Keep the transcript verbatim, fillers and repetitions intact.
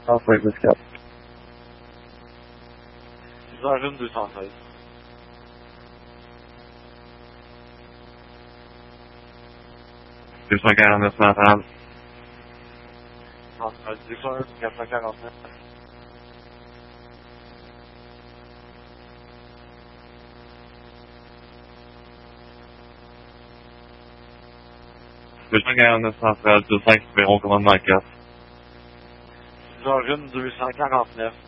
Halfway with Cap. six heures une, deux cent seize. deux cent quarante-neuf centrale. Centrale six heures un, quatre cent quarante-neuf. deux cent quarante-neuf centrale, deux cent cinq, numéro commandement quatre. six heures une, deux cent quarante-neuf.